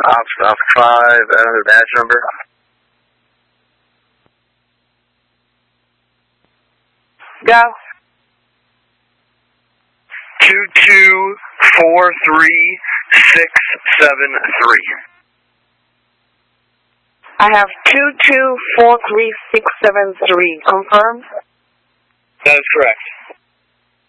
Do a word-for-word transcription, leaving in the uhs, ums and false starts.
Oscar, Oscar five, uh, the badge number. Go. Two two four three six seven three. I have two two four three six seven three. Confirm? That is correct.